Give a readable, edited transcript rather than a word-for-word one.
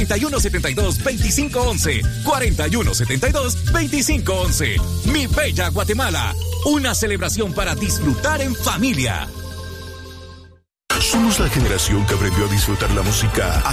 4172-2511. 4172-2511. Mi bella Guatemala. Una celebración para disfrutar en familia. Somos la generación que aprendió a disfrutar la música